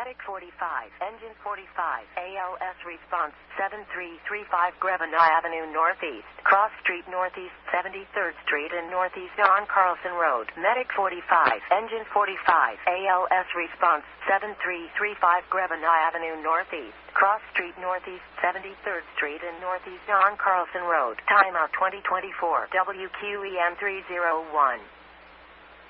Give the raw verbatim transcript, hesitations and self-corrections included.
Medic forty-five, Engine forty-five, A L S response seven three three five Grevena Avenue Northeast, Cross Street Northeast, seventy-third Street and Northeast on Carlson Road. Medic forty-five, Engine forty-five, A L S response seven three three five Grevena Avenue Northeast, Cross Street Northeast, seventy-third Street and Northeast on Carlson Road. Timeout twenty twenty-four, W Q E M three oh one.